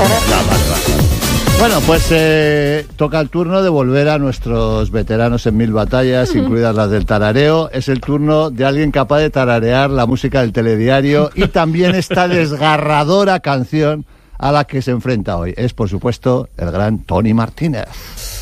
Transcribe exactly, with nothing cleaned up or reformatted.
vale, vale. Bueno, pues eh, toca el turno de volver a nuestros veteranos en mil batallas, incluidas las del tarareo. Es el turno de alguien capaz de tararear la música del telediario y también esta desgarradora canción a la que se enfrenta hoy. Es, por supuesto, el gran Tony Martínez.